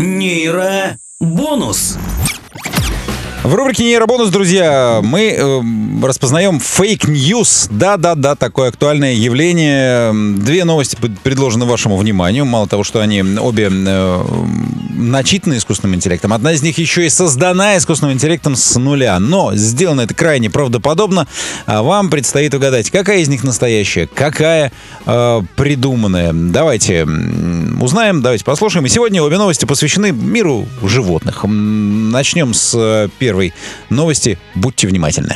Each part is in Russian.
Нейробонус. В рубрике «Нейробонус», друзья, мы распознаем фейк-ньюс. Да-да-да, такое актуальное явление. Две новости предложены вашему вниманию. Мало того, что они обе начитаны искусственным интеллектом, одна из них еще и создана искусственным интеллектом с нуля. Но сделано это крайне правдоподобно. А вам предстоит угадать, какая из них настоящая, какая придуманная. Давайте узнаем, давайте послушаем. И сегодня обе новости посвящены миру животных. Начнем с первой новости. Будьте внимательны.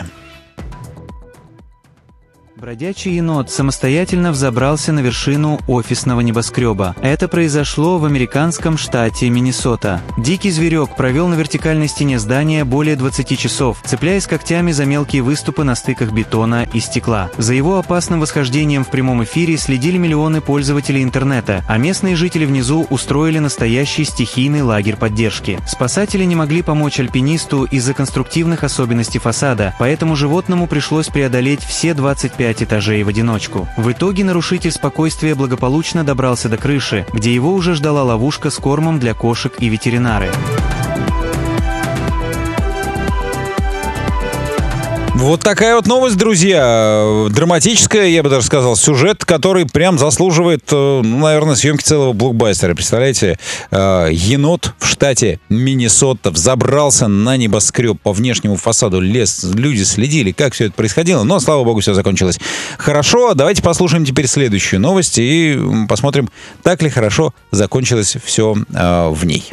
Бродячий енот самостоятельно взобрался на вершину офисного небоскреба. Это произошло в американском штате Миннесота. Дикий зверек провел на вертикальной стене здания более 20 часов, цепляясь когтями за мелкие выступы на стыках бетона и стекла. За его опасным восхождением в прямом эфире следили миллионы пользователей интернета, а местные жители внизу устроили настоящий стихийный лагерь поддержки. Спасатели не могли помочь альпинисту из-за конструктивных особенностей фасада, поэтому животному пришлось преодолеть все 25 этажей в одиночку. В итоге нарушитель спокойствия благополучно добрался до крыши, где его уже ждала ловушка с кормом для кошек и ветеринары. Вот такая вот новость, друзья. Драматическая, я бы даже сказал, сюжет, который прям заслуживает, наверное, съемки целого блокбастера. Представляете, енот в штате Миннесота взобрался на небоскреб по внешнему фасаду. Люди следили, как все это происходило, но, слава богу, все закончилось хорошо. Давайте послушаем теперь следующую новость и посмотрим, так ли хорошо закончилось все в ней.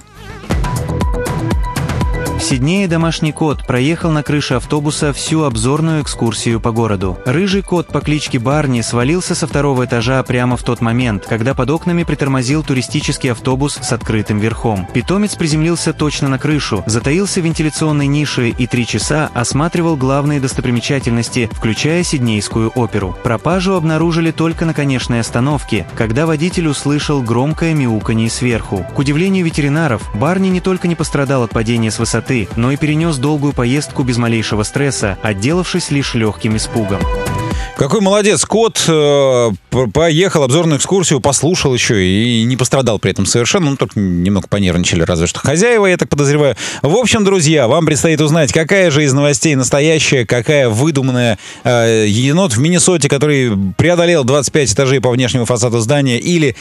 В Сиднее домашний кот проехал на крыше автобуса всю обзорную экскурсию по городу. Рыжий кот по кличке Барни свалился со второго этажа прямо в тот момент, когда под окнами притормозил туристический автобус с открытым верхом. Питомец приземлился точно на крышу, затаился в вентиляционной нише и 3 часа осматривал главные достопримечательности, включая Сиднейскую оперу. Пропажу обнаружили только на конечной остановке, когда водитель услышал громкое мяуканье сверху. К удивлению ветеринаров, Барни не только не пострадал от падения с высоты, но и перенес долгую поездку без малейшего стресса, отделавшись лишь легким испугом. Какой молодец, кот поехал обзорную экскурсию, послушал еще и не пострадал при этом совершенно, ну, только немного понервничали, разве что хозяева, я так подозреваю. В общем, друзья, вам предстоит узнать, какая же из новостей настоящая, какая выдуманная. Енот в Миннесоте, который преодолел 25 этажей по внешнему фасаду здания, или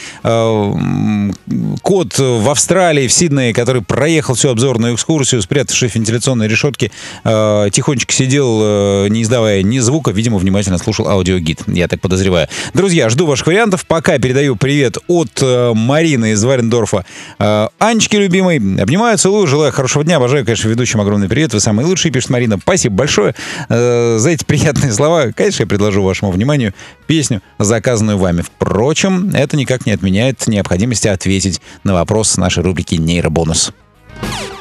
кот в Австралии, в Сиднее, который проехал всю обзорную экскурсию, спрятавшись в вентиляционной решетке, тихонечко сидел, не издавая ни звука, видимо, внимательно слушал аудиогид, я так подозреваю. Друзья, жду ваших вариантов. Пока передаю привет от Марины из Варендорфа. Анечке любимой. Обнимаю, целую, желаю хорошего дня. Обожаю, конечно, ведущим огромный привет. Вы самые лучшие, пишет Марина. Спасибо большое за эти приятные слова. Конечно, я предложу вашему вниманию песню, заказанную вами. Впрочем, это никак не отменяет необходимости ответить на вопрос нашей рубрики «Нейробонус».